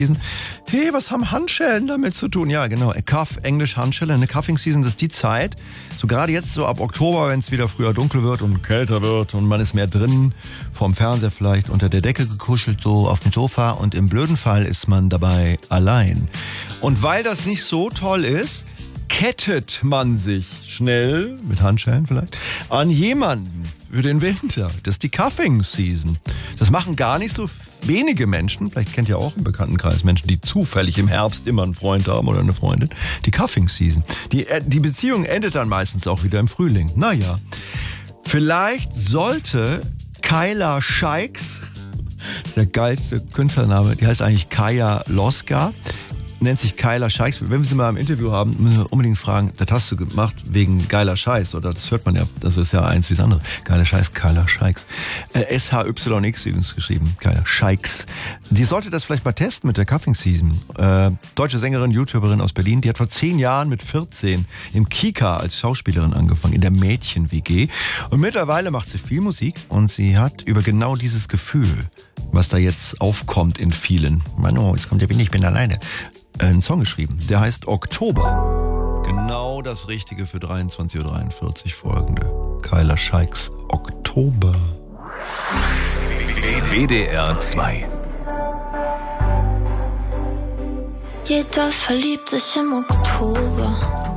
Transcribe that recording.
Hey, was haben Handschellen damit zu tun? Ja, genau. Cuff, Englisch Handschelle. Eine Cuffing Season, das ist die Zeit, so gerade jetzt so ab Oktober, wenn es wieder früher dunkel wird und kälter wird und man ist mehr drin, vorm Fernseher vielleicht, unter der Decke gekuschelt, so auf dem Sofa, und im blöden Fall ist man dabei allein. Und weil das nicht so toll ist, kettet man sich schnell, mit Handschellen vielleicht, an jemanden für den Winter. Das ist die Cuffing Season. Das machen gar nicht so wenige Menschen. Vielleicht kennt ihr auch im Bekanntenkreis Menschen, die zufällig im Herbst immer einen Freund haben oder eine Freundin. Die Cuffing Season. Die Beziehung endet dann meistens auch wieder im Frühling. Naja, vielleicht sollte Kyla Scheiks, der geilste Künstlername, die heißt eigentlich Kaya Loska, nennt sich Kyla Scheiks. Wenn wir sie mal im Interview haben, müssen wir unbedingt fragen, das hast du gemacht wegen geiler Scheiß, oder? Das hört man ja, das ist ja eins wie das andere. Geiler Scheiß, Kyla Scheiks. SHYX übrigens geschrieben, Kyla Scheiks. Die sollte das vielleicht mal testen mit der Cuffing Season. Deutsche Sängerin, YouTuberin aus Berlin, die hat vor 10 Jahren mit 14 im Kika als Schauspielerin angefangen, in der Mädchen-WG. Und mittlerweile macht sie viel Musik und sie hat über genau dieses Gefühl, was da jetzt aufkommt in vielen, Manu, jetzt kommt der Wind, ich bin alleine, einen Song geschrieben. Der heißt Oktober. Genau das Richtige für 23:43 Uhr folgende. Kyla Scheiks, Oktober. WDR 2. Jeder verliebt sich im Oktober.